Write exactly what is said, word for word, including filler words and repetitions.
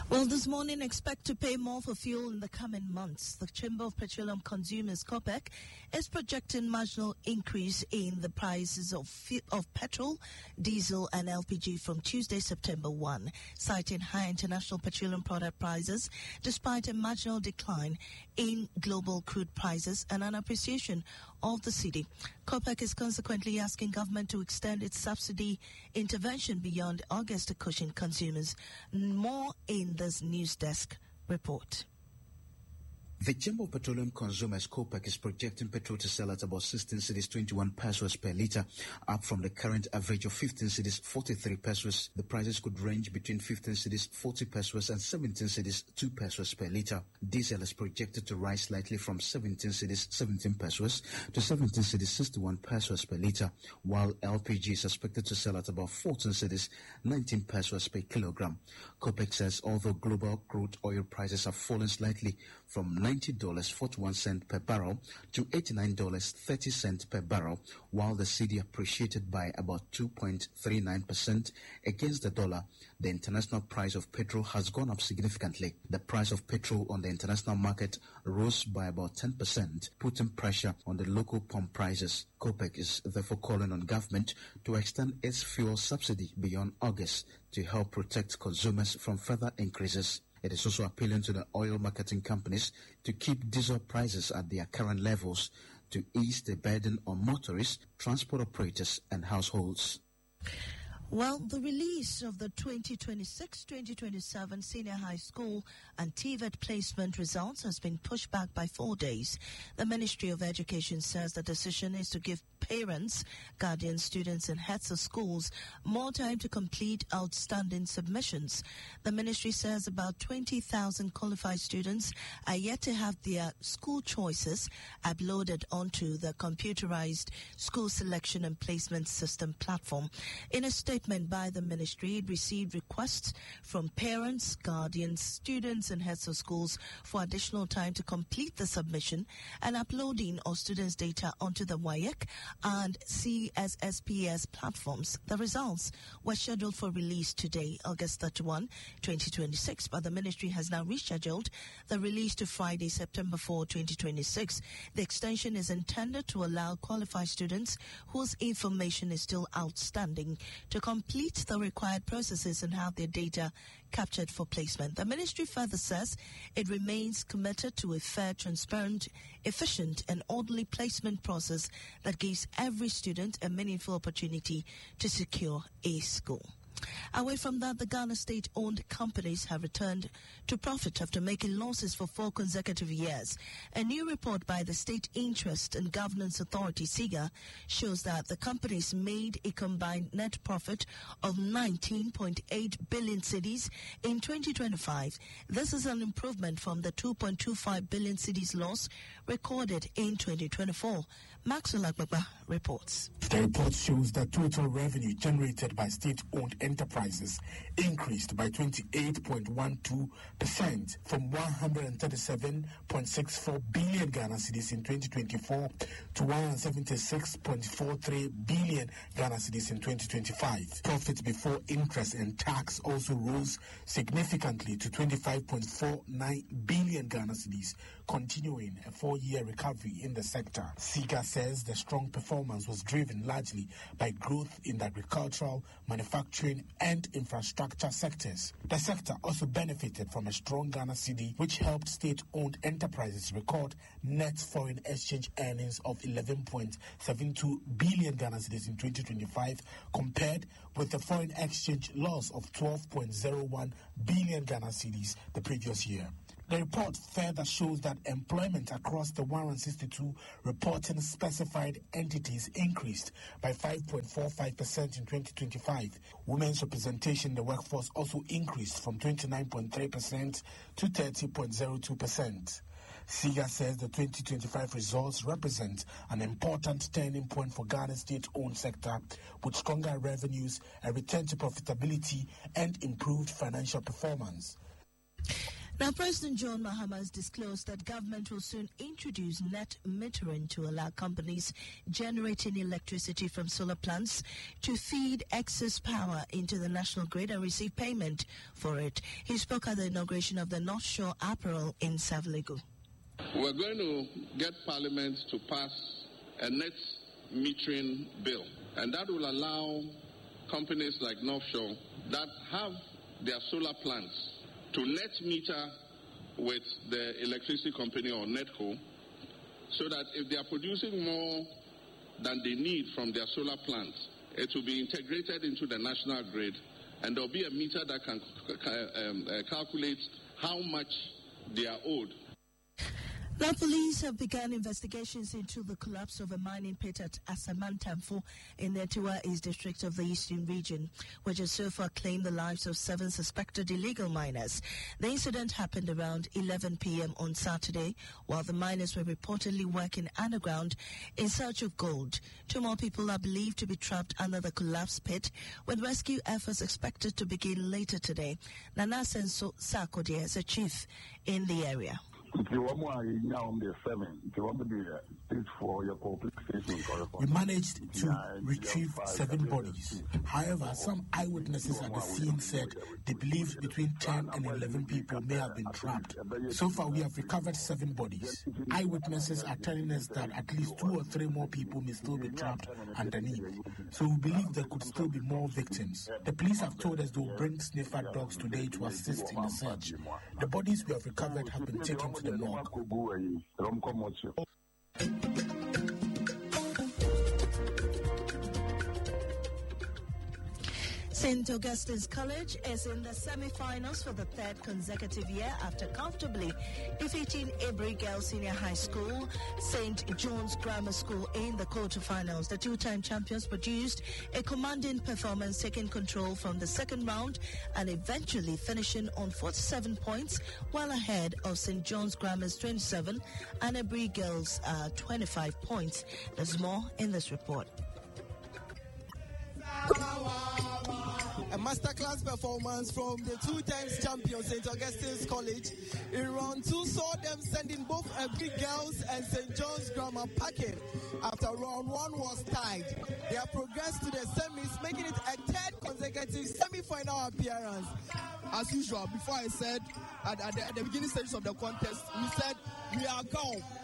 Well, this morning, expect to pay more for fuel in the coming months. The Chamber of Petroleum Consumers, COPEC, is projecting marginal increase in the prices of of petrol, diesel, and L P G from Tuesday, September first, citing high international petroleum product prices, despite a marginal decline in global crude prices and an appreciation of the cedi. COPEC is consequently asking government to extend its subsidy intervention beyond August to cushion consumers. More in this news desk report. The Chamber of Petroleum Consumers, COPEC, is projecting petrol to sell at about sixteen cedis twenty-one pesos per litre, up from the current average of fifteen cedis forty-three pesos. The prices could range between fifteen cedis forty pesos and seventeen cedis two pesos per litre. Diesel is projected to rise slightly from seventeen cedis seventeen pesos to seventeen cedis sixty-one pesos per litre, while L P G is expected to sell at about fourteen cedis nineteen pesos per kilogram. COPEC says although global crude oil prices have fallen slightly from ninety dollars and forty-one cents per barrel to eighty-nine dollars and thirty cents per barrel, while the cedi appreciated by about two point three nine percent against the dollar, the international price of petrol has gone up significantly. The price of petrol on the international market rose by about ten percent, putting pressure on the local pump prices. COPEC is therefore calling on government to extend its fuel subsidy beyond August to help protect consumers from further increases. It is also appealing to the oil marketing companies to keep diesel prices at their current levels to ease the burden on motorists, transport operators, and households. Well, the release of the twenty twenty-six twenty twenty-seven senior high school and T V E T placement results has been pushed back by four days. The Ministry of Education says the decision is to give parents, guardians, students, and heads of schools more time to complete outstanding submissions. The ministry says about twenty thousand qualified students are yet to have their school choices uploaded onto the computerized school selection and placement system platform. In a statement by the ministry, it received requests from parents, guardians, students, and heads of schools for additional time to complete the submission and uploading of students' data onto the W A E C and C S S P S platforms. The results were scheduled for release today, August thirty-first, twenty twenty-six, but the ministry has now rescheduled the release to Friday, September fourth, twenty twenty-six. The extension is intended to allow qualified students whose information is still outstanding to complete the required processes and have their data captured for placement. The ministry further says it remains committed to a fair, transparent, efficient, and orderly placement process that gives every student a meaningful opportunity to secure a school. Away from that, the Ghana state-owned companies have returned to profit after making losses for four consecutive years. A new report by the State Interest and Governance Authority, SIGA, shows that the companies made a combined net profit of nineteen point eight billion cedis in twenty twenty-five. This is an improvement from the two point two five billion cedis loss recorded in twenty twenty-four. Maxwell Agbagba reports. The report shows that total revenue generated by state-owned enterprises increased by twenty-eight point one two percent from one hundred thirty-seven point six four billion Ghana cedis in twenty twenty-four to one hundred seventy-six point four three billion Ghana cedis in twenty twenty-five. Profit before interest and tax also rose significantly to twenty-five point four nine billion Ghana cedis, continuing a four-year recovery in the sector. SIGA says the strong performance was driven largely by growth in the agricultural, manufacturing, and infrastructure sectors. The sector also benefited from a strong Ghana cedi, which helped state-owned enterprises record net foreign exchange earnings of eleven point seven two billion Ghana cedis in twenty twenty-five, compared with the foreign exchange loss of twelve point zero one billion Ghana cedis the previous year. The report further shows that employment across the one hundred sixty-two reporting specified entities increased by five point four five percent in twenty twenty-five. Women's representation in the workforce also increased from twenty-nine point three percent to thirty point zero two percent. SIGA says the twenty twenty-five results represent an important turning point for Ghana's state-owned sector, with stronger revenues, a return to profitability, and improved financial performance. Now, President John Mahama has disclosed that government will soon introduce net metering to allow companies generating electricity from solar plants to feed excess power into the national grid and receive payment for it. He spoke at the inauguration of the North Shore Apparel in Savlego. We're going to get Parliament to pass a net metering bill, and that will allow companies like North Shore that have their solar plants to net meter with the electricity company or NETCO, so that if they are producing more than they need from their solar plants, it will be integrated into the national grid, and there will be a meter that can um, uh, calculate how much they are owed. Now, police have begun investigations into the collapse of a mining pit at Asamantamfo in the Tiwa East district of the Eastern region, which has so far claimed the lives of seven suspected illegal miners. The incident happened around eleven p.m. on Saturday, while the miners were reportedly working underground in search of gold. Two more people are believed to be trapped under the collapsed pit, with rescue efforts expected to begin later today. Nana Senso Sakode is a chief in the area. We managed to retrieve seven bodies. However, some eyewitnesses at the scene said they believed between ten and eleven people may have been trapped. So far, we have recovered seven bodies. Eyewitnesses are telling us that at least two or three more people may still be trapped underneath. So we believe there could still be more victims. The police have told us they will bring sniffer dogs today to assist in the search. The bodies we have recovered have been taken to the morgue. Saint Augustine's College is in the semi-finals for the third consecutive year after comfortably defeating Abri Girls Senior High School, Saint John's Grammar School in the quarterfinals. The two-time champions produced a commanding performance, taking control from the second round and eventually finishing on forty-seven points, well ahead of Saint John's Grammar's twenty-seven and Abri Girls' uh, twenty-five points. There's more in this report. A masterclass performance from the two times champion Saint Augustine's College. In round two saw them sending both Abri Girls and Saint John's Grammar packing. After round one was tied, they have progressed to the semis, making it a third consecutive semi-final appearance. As usual, before I said at, at, the, at the beginning stages of the contest, we said we are calm.